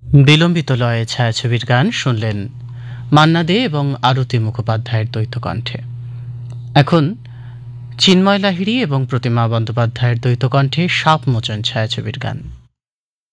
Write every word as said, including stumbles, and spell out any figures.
বিলম্বিত লয়ে ছায়াছবির গান শুনলেন মান্না দে এবং আরতি মুখোপাধ্যায়ের দ্বৈত কণ্ঠে। এখন চিন্ময় লাহিড়ী এবং প্রতিমা বন্দ্যোপাধ্যায়ের দ্বৈত কণ্ঠে সাপমোচন ছায়াছবির গান।